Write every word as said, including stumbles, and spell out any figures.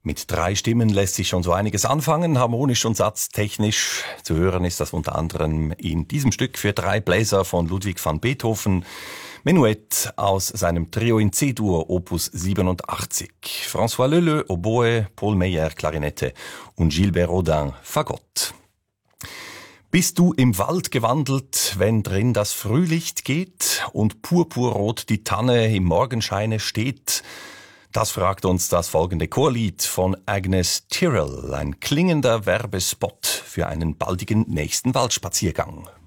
Mit drei Stimmen lässt sich schon so einiges anfangen, harmonisch und satztechnisch. Zu hören ist das unter anderem in diesem Stück für drei Bläser von Ludwig van Beethoven, Menuett aus seinem Trio in C-Dur, Opus siebenundachtzig. François Leleux, Oboe, Paul Meyer, Klarinette und Gilbert Rodin, Fagott. Bist du im Wald gewandelt, wenn drin das Frühlicht geht und purpurrot die Tanne im Morgenscheine steht? Das fragt uns das folgende Chorlied von Agnes Tyrrell, ein klingender Werbespot für einen baldigen nächsten Waldspaziergang.